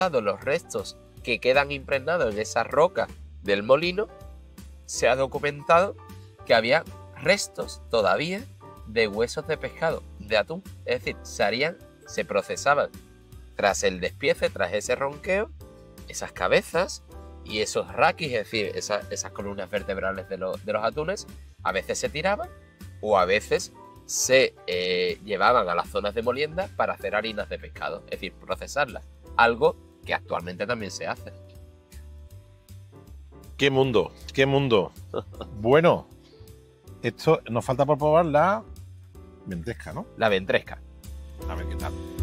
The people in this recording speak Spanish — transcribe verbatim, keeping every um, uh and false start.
los restos que quedan impregnados en esa roca del molino, se ha documentado que había restos todavía de huesos de pescado, de atún. Es decir, se harían, se procesaban tras el despiece, tras ese ronqueo, esas cabezas y esos raquis, es decir, esa, esas columnas vertebrales de, lo, de los atunes, a veces se tiraban o a veces se eh, llevaban a las zonas de molienda para hacer harinas de pescado, es decir, procesarlas. Algo que actualmente también se hace. ¡Qué mundo! ¡Qué mundo! Bueno, esto nos falta por probar la ventresca, ¿no? La ventresca. A ver qué tal.